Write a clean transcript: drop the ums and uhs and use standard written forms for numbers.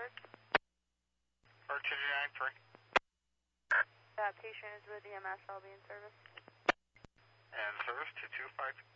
Edwards. R293. That patient is with EMS. I'll be in service. And service 225.